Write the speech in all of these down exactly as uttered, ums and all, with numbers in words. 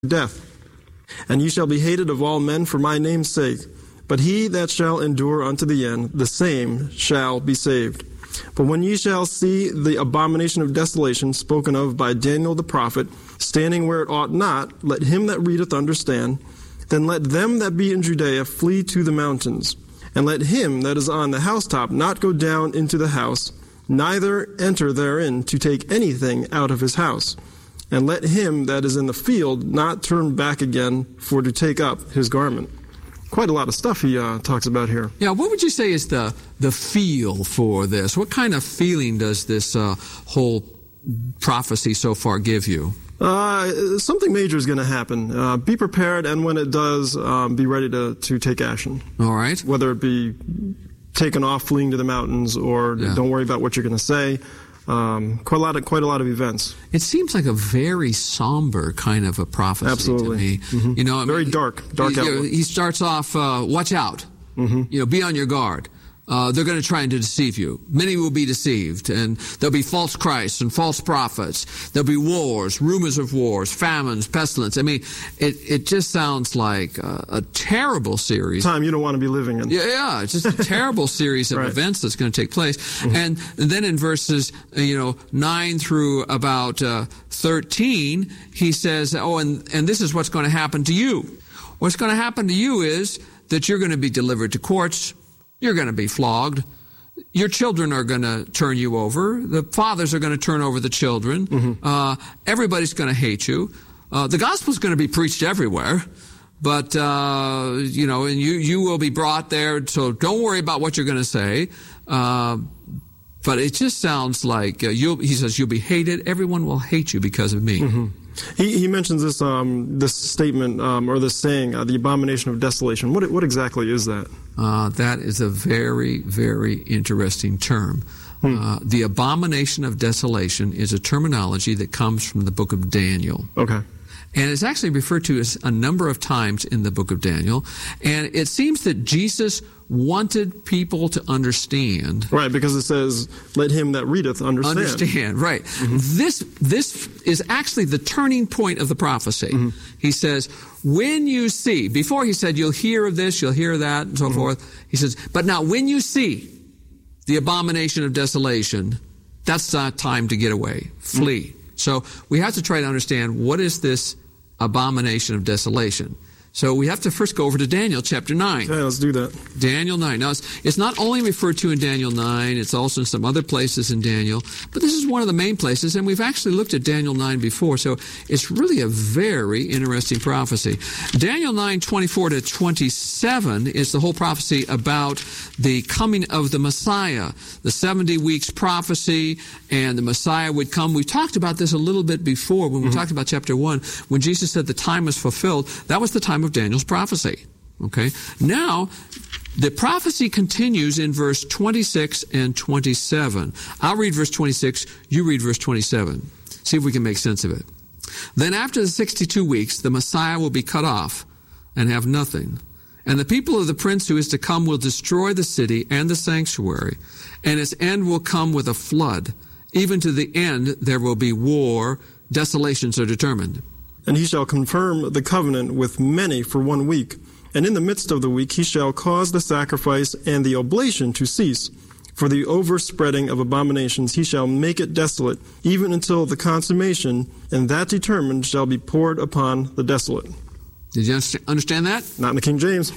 death. And ye shall be hated of all men for my name's sake. But he that shall endure unto the end, the same shall be saved. But when ye shall see the abomination of desolation spoken of by Daniel the prophet, standing where it ought not, let him that readeth understand. Then let them that be in Judea flee to the mountains. And let him that is on the housetop not go down into the house, neither enter therein to take anything out of his house. And let him that is in the field not turn back again for to take up his garment. Quite a lot of stuff he uh, talks about here. Yeah, what would you say is the the feel for this? What kind of feeling does this uh, whole prophecy so far give you? Uh, something major is going to happen. Uh, be prepared, and when it does, um, be ready to, to take action. All right. Whether it be taking off, fleeing to the mountains, or yeah. don't worry about what you're going to say. Um, quite a lot of quite a lot of events. It seems like a very somber kind of a prophecy Absolutely. to me. Mm-hmm. You know, I very mean, dark, dark he, outlook. He starts off, uh, watch out. Mm-hmm. You know, be on your guard. Uh, they're going to try and to deceive you. Many will be deceived, and there'll be false Christs and false prophets. There'll be wars, rumors of wars, famines, pestilence. I mean, it, it just sounds like a, a terrible series. Time you don't want to be living in. Yeah, yeah, it's just a terrible series of right. events that's going to take place. Mm-hmm. And then in verses, you know, nine through about uh, thirteen, he says, oh, and, and this is what's going to happen to you. What's going to happen to you is that you're going to be delivered to courts. You're going to be flogged. Your children are going to turn you over. The fathers are going to turn over the children. Mm-hmm. Uh, everybody's going to hate you. Uh, the gospel's going to be preached everywhere. But, uh, you know, and you, you will be brought there, so don't worry about what you're going to say. Uh, but it just sounds like, uh, you'll, he says, you'll be hated. Everyone will hate you because of me. Mm-hmm. He, he mentions this um, this statement um, or this saying, uh, the abomination of desolation. What what exactly is that? Uh, that is a very, very interesting term. Hmm. Uh, the abomination of desolation is a terminology that comes from the book of Daniel. Okay. And it's actually referred to as a number of times in the book of Daniel. And it seems that Jesus wanted people to understand. Right, because it says, let him that readeth understand. Understand, right. Mm-hmm. This this is actually the turning point of the prophecy. Mm-hmm. He says, when you see, before he said, you'll hear of this, you'll hear of that, and so mm-hmm. forth. He says, but now when you see the abomination of desolation, that's not time to get away. Flee. Mm-hmm. So we have to try to understand, what is this abomination of desolation? So we have to first go over to Daniel chapter nine. Okay, let's do that. Daniel nine. Now, it's, it's not only referred to in Daniel nine, it's also in some other places in Daniel, but this is one of the main places, and we've actually looked at Daniel nine before, so it's really a very interesting prophecy. Daniel nine, twenty-four to twenty-seven is the whole prophecy about the coming of the Messiah, the seventy weeks prophecy, and the Messiah would come. We talked about this a little bit before when we mm-hmm. talked about chapter one, when Jesus said the time was fulfilled. That was the time of Daniel's prophecy. Okay? Now, the prophecy continues in verse twenty-six and twenty-seven. I'll read verse twenty-six, you read verse twenty-seven. See if we can make sense of it. Then after the sixty-two weeks, the Messiah will be cut off and have nothing. And the people of the prince who is to come will destroy the city and the sanctuary, and its end will come with a flood. Even to the end there will be war, desolations are determined. And he shall confirm the covenant with many for one week. And in the midst of the week he shall cause the sacrifice and the oblation to cease. For the overspreading of abominations he shall make it desolate, even until the consummation, and that determined shall be poured upon the desolate. Did you understand that? Not in the King James.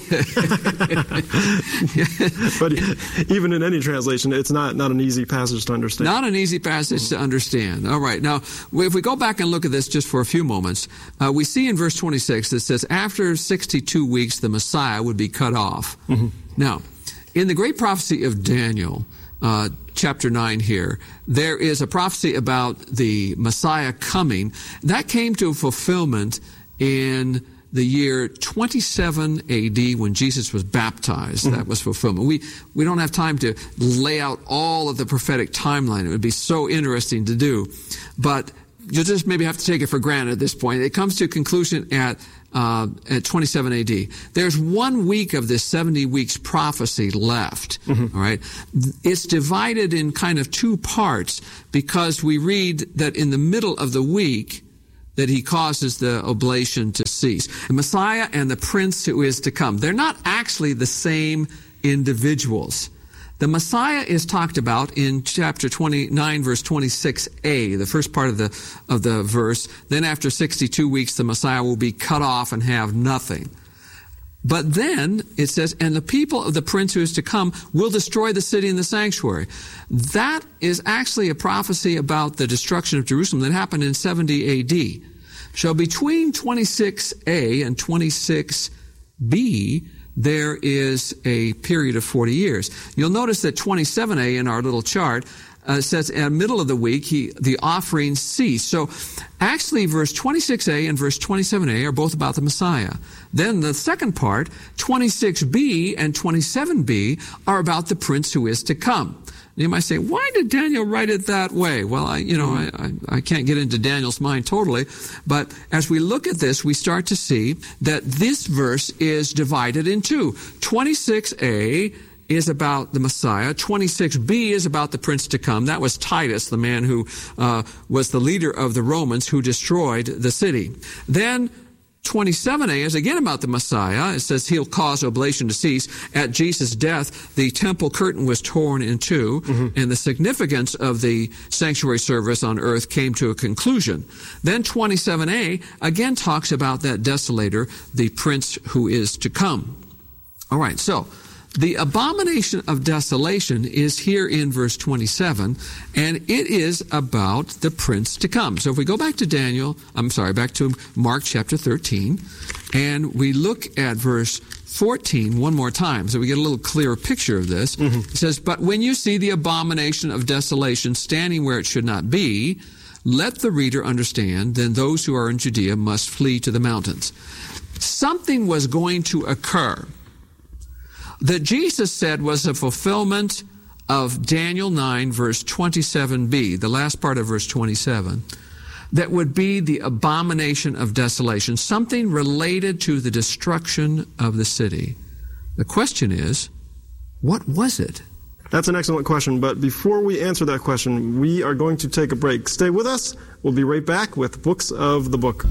But even in any translation, it's not, not an easy passage to understand. Not an easy passage mm-hmm. to understand. All right. Now, if we go back and look at this just for a few moments, uh, we see in verse twenty-six that says, after sixty-two weeks, the Messiah would be cut off. Mm-hmm. Now, in the great prophecy of Daniel, uh, chapter nine here, there is a prophecy about the Messiah coming. That came to fulfillment in the year twenty-seven A D when Jesus was baptized. Mm-hmm. That was fulfillment. We we don't have time to lay out all of the prophetic timeline. It would be so interesting to do. But you'll just maybe have to take it for granted at this point. It comes to a conclusion at uh, at twenty-seven A D. There's one week of this seventy weeks prophecy left. Mm-hmm. All right. It's divided in kind of two parts because we read that in the middle of the week, that he causes the oblation to cease. The Messiah and the Prince who is to come, they're not actually the same individuals. The Messiah is talked about in chapter twenty-nine, verse twenty-six a, the first part of the of the verse. Then after sixty-two weeks, the Messiah will be cut off and have nothing. But then it says, and the people of the prince who is to come will destroy the city and the sanctuary. That is actually a prophecy about the destruction of Jerusalem that happened in seventy A D. So between twenty-six a and twenty-six b, there is a period of forty years. You'll notice that twenty-seven a in our little chart uh, says in the middle of the week, he, the offerings cease. So actually verse twenty-six a and verse twenty-seven a are both about the Messiah. Then the second part, twenty-six b and twenty-seven b, are about the Prince who is to come. You might say, why did Daniel write it that way? Well, I, you know, I, I, I can't get into Daniel's mind totally, but as we look at this, we start to see that this verse is divided in two. twenty-six a is about the Messiah. twenty-six b is about the Prince to come. That was Titus, the man who uh, was the leader of the Romans who destroyed the city. Then twenty-seven a is again about the Messiah. It says he'll cause oblation to cease. At Jesus' death, the temple curtain was torn in two, mm-hmm. and the significance of the sanctuary service on earth came to a conclusion. Then twenty-seven a again talks about that desolator, the Prince who is to come. All right, so the abomination of desolation is here in verse twenty-seven, and it is about the Prince to come. So if we go back to Daniel, I'm sorry, back to Mark chapter thirteen, and we look at verse fourteen one more time, so we get a little clearer picture of this. Mm-hmm. It says, but when you see the abomination of desolation standing where it should not be, let the reader understand, then those who are in Judea must flee to the mountains. Something was going to occur that Jesus said was a fulfillment of Daniel nine, verse twenty-seven b, the last part of verse twenty-seven, that would be the abomination of desolation, something related to the destruction of the city. The question is, what was it? That's an excellent question, but before we answer that question, we are going to take a break. Stay with us. We'll be right back with Books of the Book.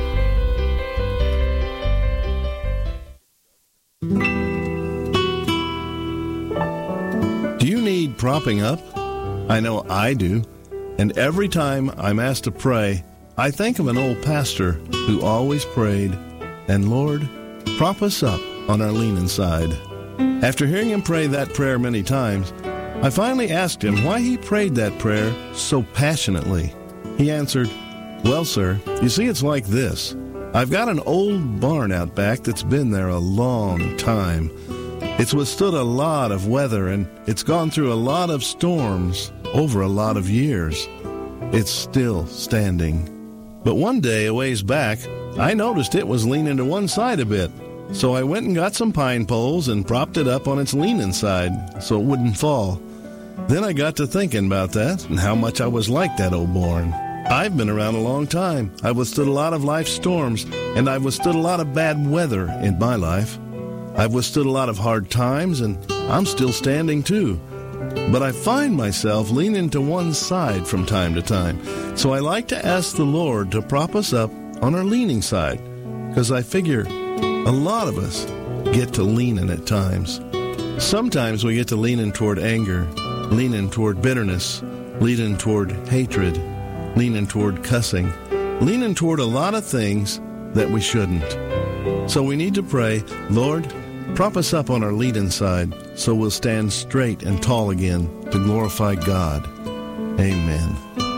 Do you need propping up? I know I do. And every time I'm asked to pray, I think of an old pastor who always prayed, and Lord, prop us up on our leaning side. After hearing him pray that prayer many times, I finally asked him why he prayed that prayer so passionately. He answered, well, sir, you see, it's like this. I've got an old barn out back that's been there a long time. It's withstood a lot of weather, and it's gone through a lot of storms over a lot of years. It's still standing. But one day, a ways back, I noticed it was leaning to one side a bit. So I went and got some pine poles and propped it up on its leaning side so it wouldn't fall. Then I got to thinking about that and how much I was like that old barn. I've been around a long time. I've withstood a lot of life's storms, and I've withstood a lot of bad weather in my life. I've withstood a lot of hard times, and I'm still standing too. But I find myself leaning to one side from time to time. So I like to ask the Lord to prop us up on our leaning side, because I figure a lot of us get to leaning at times. Sometimes we get to leaning toward anger, leaning toward bitterness, leaning toward hatred, leaning toward cussing, leaning toward a lot of things that we shouldn't. So we need to pray, Lord, prop us up on our leaning side so we'll stand straight and tall again to glorify God. Amen.